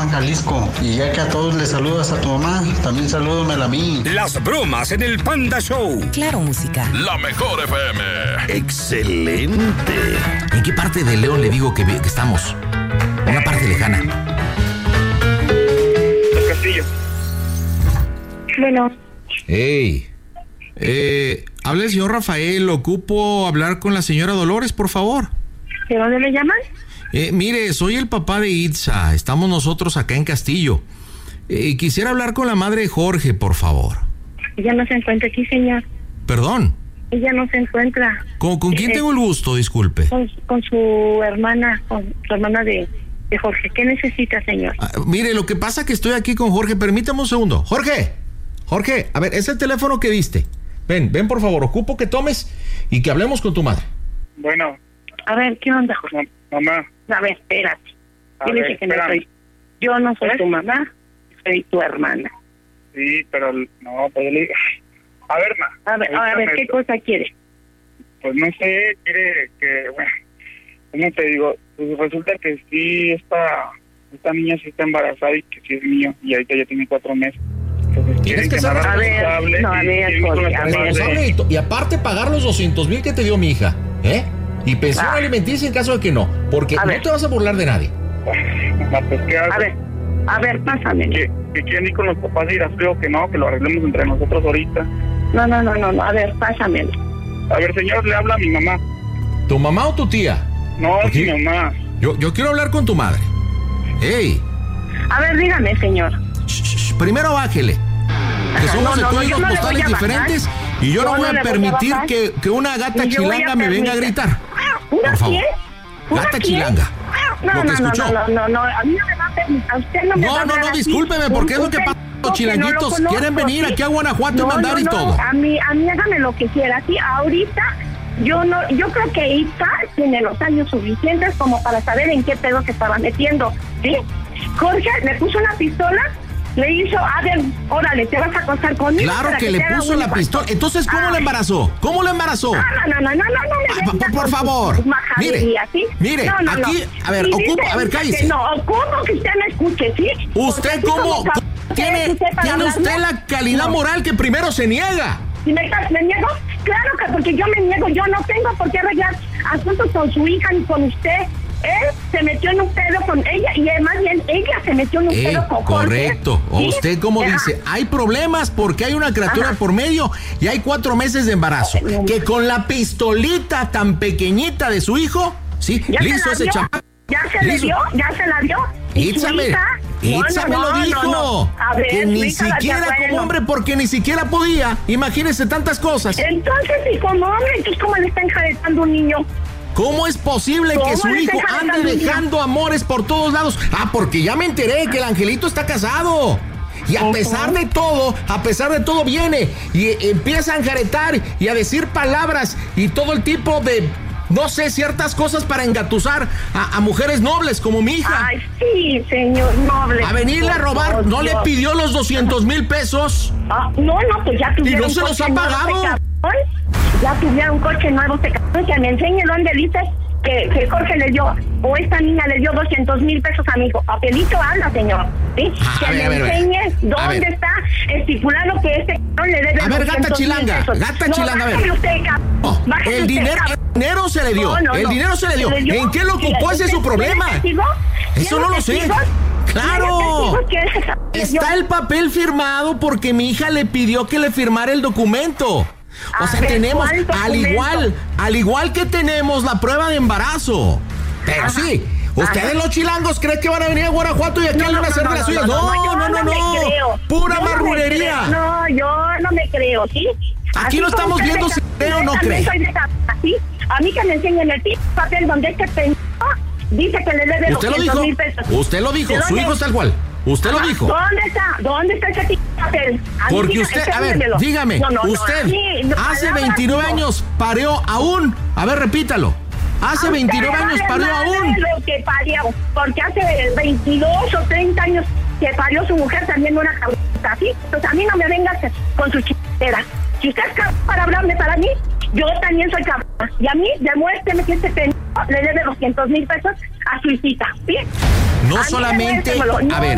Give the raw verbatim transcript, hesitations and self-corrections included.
Jalisco, y ya que a todos les saludas a tu mamá, también salúdamela a mí. Las bromas en el Panda Show. Claro, música. La mejor F M. Excelente. ¿En qué parte de León le digo que, que estamos? Una parte lejana. El Castillo. Bueno. Hey. Eh, habla el señor Rafael. Ocupo hablar con la señora Dolores, por favor. ¿De dónde le llaman? Eh, mire, soy el papá de Itza. Estamos nosotros acá en Castillo. Eh, quisiera hablar con la madre de Jorge, por favor. Ella no se encuentra aquí, señor. ¿Perdón? Ella no se encuentra. ¿Con, con quién eh, tengo el gusto? Disculpe. Con, con su hermana, con su hermana de, de Jorge. ¿Qué necesita, señor? Ah, mire, lo que pasa es que estoy aquí con Jorge. Permítame un segundo. Jorge, Jorge, a ver, es el teléfono que diste. Ven, ven por favor, ocupo que tomes y que hablemos con tu madre. Bueno. A ver, ¿qué onda, Jorge? Mamá. A ver, espérate. A Dile ver, que no espérame. soy. Yo no soy ¿Eh? tu mamá, soy tu hermana. Sí, pero no, pues yo le digo... A ver, ma. A ver, a ver, ¿qué cosa quiere? Pues no sé, quiere que... Bueno, ¿cómo te digo? Pues resulta que sí, esta, esta niña sí está embarazada y que sí es mío. Y ahorita ya tiene cuatro meses. Entonces, Tienes quieren que me ser haga responsable. responsable No, a y- ver, y con Jorge, la a ver. mamá de- Responsable y, y aparte pagar los doscientos mil que te dio mi hija, ¿eh? Y pensión Ah. alimenticia en caso de que no, porque A no ver. te vas a burlar de nadie. Mamá, pues, ¿qué hago? A ver, a ver, pásame. Que, que quieren ir con los papás y las creo que no, que lo arreglemos entre nosotros ahorita. No, no, no, no, no, a ver, pásame. A ver, señor, le habla a mi mamá. ¿Tu mamá o tu tía? No, ¿Por mi qué? mamá. Yo, yo quiero hablar con tu madre. ¡Ey! A ver, dígame, señor. Shh, shh, primero bájele. Que Ajá, somos no, de no, no, códigos yo no le postales voy a bajar. diferentes y yo Yo no no voy a le voy a permitir bajar. que, que una gata Ni yo voy a chilanga me venga a permitir. gritar. ¿Una Por favor. quién? ¿Una Gata quién? chilanga. No, Lo que no, no, escuchó. no, no, no, a mí no me va a permitir, a usted no me No, va a no, hablar no, así. discúlpeme, porque es lo que Usted pasa. dijo Los que no lo chilanguitos conozco, quieren venir ¿sí? aquí a Guanajuato y No, mandar no, y no, todo. A mí, a mí hágame lo que quiera, ¿sí? Ahorita yo no, yo creo que Itza tiene los años suficientes como para saber en qué pedo se estaba metiendo, ¿sí? Jorge le puso una pistola, le hizo, a ver, órale, te vas a acostar conmigo. Claro para que te le haga puso un la infarto. pistola. Entonces, ¿cómo Ah. la embarazó? ¿Cómo la embarazó? No, no, no, no, no, no, me Ah, venga por- por con favor. sus majaderías, Mire, ¿sí? mire, No, no, aquí, no. a ver, Y ocupo, dice a ver, usted cállese. que no, ocupo que usted me escuche, ¿sí? ¿Usted Porque así cómo, como cómo- usted tiene, es usted para tiene usted hablarme? la calidad No. moral que primero se niega? ¿Y me, me niego? Claro que porque yo me niego, yo no tengo por qué arreglar asuntos con su hija ni con usted. Él se metió en un pedo con ella y además bien ella se metió en un Eh, pedo con Jorge. correcto. O ¿Sí? usted como Ajá. dice, hay problemas porque hay una criatura Ajá. por medio y hay cuatro meses de embarazo. Ay, no. Que con la pistolita tan pequeñita de su hijo, sí, ¿Ya le se hizo la ese dio? chamaco. ¿Ya se le Listo. dio? ¿Ya se la dio? ¿Y su Itza me, hija? No, Itza no, me lo no, dijo. no, no. A ver, que su ni hija la siquiera hacía como bueno. hombre, porque ni siquiera podía. Imagínese tantas cosas. Entonces, y como hombre, entonces, ¿cómo le está enjaretando un niño? ¿Cómo es posible ¿Cómo que su le hijo está ande dejando dejando amores por todos lados? Ah, porque ya me enteré que el angelito está casado. Y a Ujú. pesar de todo, a pesar de todo viene y eh, empieza a enjaretar y a decir palabras y todo el tipo de, no sé, ciertas cosas para engatusar a, a mujeres nobles como mi hija. Ay, sí, señor noble. A venirle a robar, Por ¿no le Dios. pidió los doscientos mil pesos? Ah, no, no, pues ya tuvieron no se los coche ha nuevo, pagado. este cabrón. Ya tuvieron coche nuevo, este cabrón, que me enseñe dónde dices que, que Jorge le dio, o esta niña le dio doscientos mil pesos a mi hijo. Papelito habla, señor. ¿Sí? Ah, que a ver, me a ver, a ver. enseñe A dónde ver. está estipulado que este cabrón le debe A ver, gata doscientos mil chilanga, pesos. gata No, chilanga, a ver. bájale usted, cabrón. No, Bájale el usted, dinero, cabrón. el dinero se le dio. No, no, el no. dinero se le dio. ¿Se le dio? ¿En qué lo ocupó? Ese es su ¿Tiene problema. testigos? Eso ¿Tiene no lo sé. testigos? Claro. ¿Tiene testigos que ese cabrón le dio? Está el papel firmado porque mi hija le pidió que le firmara el documento. O A sea, ver, tenemos, ¿cuál al documento? igual, al igual que tenemos la prueba de embarazo. Pero Ajá. sí, ustedes Ajá. los chilangos creen que van a venir a Guanajuato y aquí No, van a no, hacer no, de las no, suyas. no, No, yo no, no, me no. creo. Pura Yo no me marrulería. creo. No, yo no me creo, ¿sí? Aquí Así no como estamos usted viendo me si ca- cree o no yo cree. también soy de ca- ¿sí? A mí que me enseñen el tipo papel donde este pendejo dice que le debe Usted lo doscientos dijo. mil pesos. Usted lo dijo. ¿De Su dónde? hijo es tal cual. Usted lo Ajá. dijo. ¿Dónde está? ¿Dónde está ese tipo de papel? A mí Porque diga- usted, a ver, enséñemelo. dígame, No, no, no, usted a mí, no, hace palabras veintinueve no. años parió aún. A ver, repítalo. Hace A veintinueve usted años le parió vale aún. madre lo que parió, porque hace veintidós o treinta años que parió su mujer también una cabrita, ¿sí? Entonces a mí no me vengas con su chiquitera. Si usted es cabrón para hablarme para mí, yo también soy cabrón. Y a mí, demuéstreme que este pendejo le debe doscientos mil pesos a su hijita, ¿sí? No A mí solamente, demuéstremelo. a ver,